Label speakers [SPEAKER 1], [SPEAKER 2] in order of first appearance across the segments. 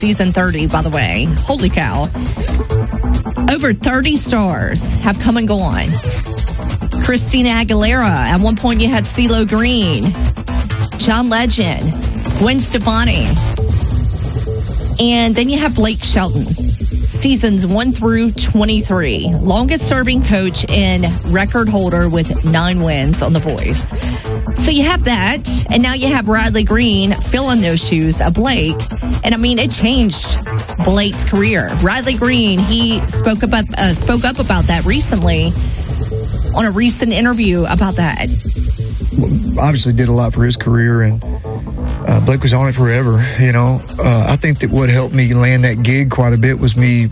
[SPEAKER 1] season 30, by the way. Holy cow. Over 30 stars have come and gone. Christina Aguilera. At one point, you had CeeLo Green, John Legend, Gwen Stefani. And then you have Blake Shelton. Seasons 1 through 23. Longest serving coach and record holder with 9 wins on The Voice. So you have that. And now you have Riley Green filling those shoes of Blake. And I mean, it changed Blake's career. Riley Green, he spoke up about that recently on a recent interview about that.
[SPEAKER 2] Obviously did a lot for his career, and Blake was on it forever. I think that what helped me land that gig quite a bit was me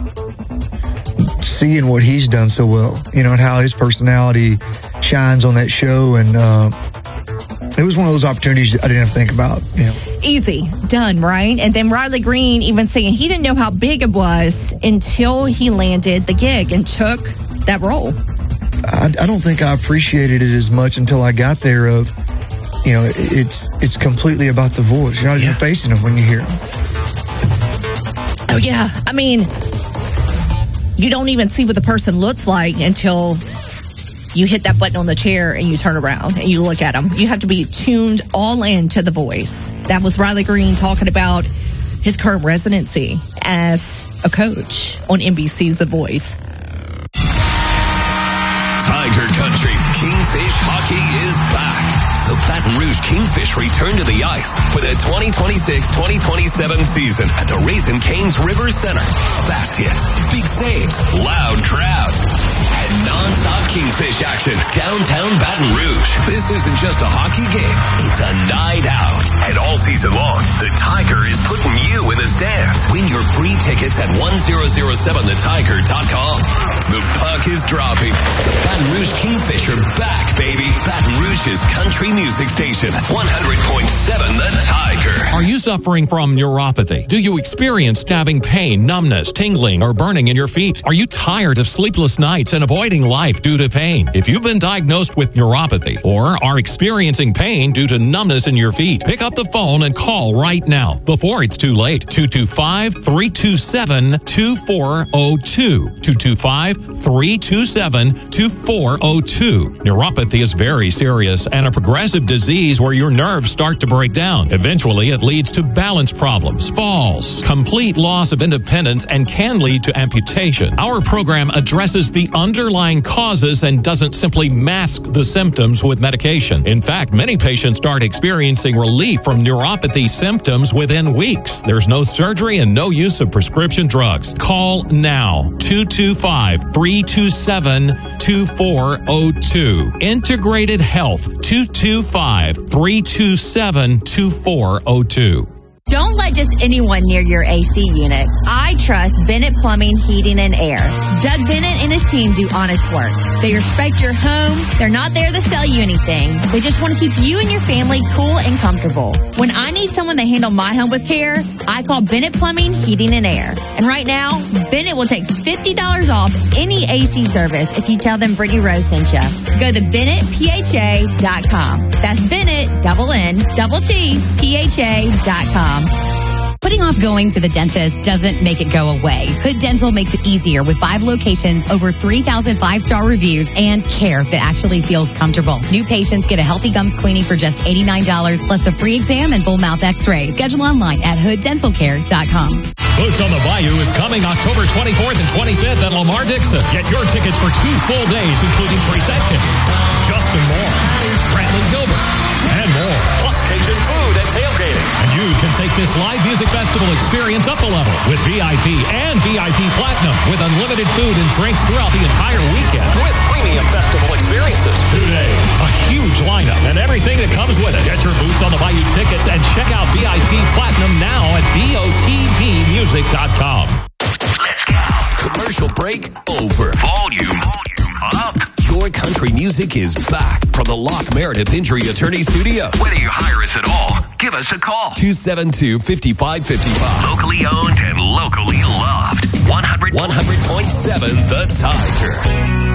[SPEAKER 2] seeing what he's done so well, and how his personality shines on that show. And it was one of those opportunities I didn't have to think about.
[SPEAKER 1] Easy, done, right? And then Riley Green even saying he didn't know how big it was until he landed the gig and took that role.
[SPEAKER 2] I don't think I appreciated it as much until I got there. It's completely about the voice. You're not even facing them when you hear them.
[SPEAKER 1] Oh, yeah. I mean, you don't even see what the person looks like until you hit that button on the chair and you turn around and you look at them. You have to be tuned all in to the voice. That was Riley Green talking about his current residency as a coach on NBC's The Voice.
[SPEAKER 3] Tiger Country Kingfish Hockey is back. The Baton Rouge Kingfish return to the ice for the 2026-2027 season at the Raising Cane's River Center. Fast hits, big saves, loud crowds, and non-stop Kingfish action downtown Baton Rouge. This isn't just a hockey game, it's a night out. And all season long, the Tiger is putting you in the stands. Win your free tickets at 1007thetiger.com. The puck is dropping. The Baton Rouge Kingfish are back, baby. Baton Rouge's country music station, 100.7 The Tiger.
[SPEAKER 4] Are you suffering from neuropathy? Do you experience stabbing pain, numbness, tingling, or burning in your feet? Are you tired of sleepless nights and avoiding life due to pain? If you've been diagnosed with neuropathy or are experiencing pain due to numbness in your feet, pick up the phone and call right now before it's too late. 225-327-2402. 225-327-2402. Neuropathy is very serious and a progressive disease where your nerves start to break down. Eventually, it leads to balance problems, falls, complete loss of independence, and can lead to amputation. Our program addresses the underlying causes and doesn't simply mask the symptoms with medication. In fact, many patients start experiencing relief from neuropathy symptoms within weeks. There's no surgery and no use of prescription drugs. Call now. 225-327-2402. Integrated Health. 225-327-2402.
[SPEAKER 5] Don't let just anyone near your AC unit. I trust Bennett Plumbing, Heating, and Air. Doug Bennett and his team do honest work. They respect your home. They're not there to sell you anything. They just want to keep you and your family cool and comfortable. When I need someone to handle my home with care, I call Bennett Plumbing, Heating, and Air. And right now, Bennett will take $50 off any AC service if you tell them Brittany Rose sent you. Go to BennettPHA.com. That's Bennett, double N, double T, PHA.com.
[SPEAKER 6] Putting off going to the dentist doesn't make it go away. Hood Dental makes it easier with 5 locations, over 3,000 5-star reviews, and care that actually feels comfortable. New patients get a healthy gums cleaning for just $89, plus a free exam and full mouth x-ray. Schedule online at hooddentalcare.com.
[SPEAKER 4] Boots on the Bayou is coming October 24th and 25th at Lamar Dixon. Get your tickets for 2 full days, including Trace Atkins, Justin Moore, Brantley Gilbert, and more. Plus Cajun food and tailgating. And you can take this live music festival experience up a level with VIP and VIP Platinum with unlimited food and drinks throughout the entire weekend.
[SPEAKER 3] With premium festival experiences.
[SPEAKER 4] Today, a huge lineup and everything that comes with it. Get your Boots on the Bayou tickets and check out VIP Platinum now at BOTBmusic.com.
[SPEAKER 3] Let's go. Commercial break over. Volume up. Your country music is back from the Locke Meredith Injury Attorney Studios. Whether you hire us at all, give us a call. 272-5555. Locally owned and locally loved. 100.7 The Tiger.